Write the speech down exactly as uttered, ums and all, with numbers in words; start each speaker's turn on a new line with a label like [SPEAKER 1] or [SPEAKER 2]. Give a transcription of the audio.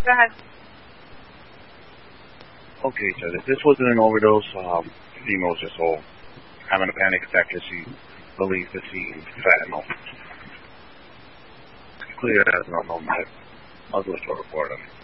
[SPEAKER 1] Go ahead.
[SPEAKER 2] Okay, so if this wasn't an overdose, um, the female's just all having a panic attack because she believes that she's fentanyl. Clear as an unknown type. I'll do a short report on it.